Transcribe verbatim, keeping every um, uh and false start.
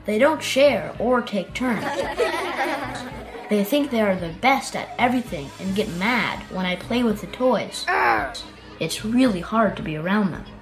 They don't share or take turns. They think they are the best at everything and get mad when I play with the toys. It's really hard to be around them.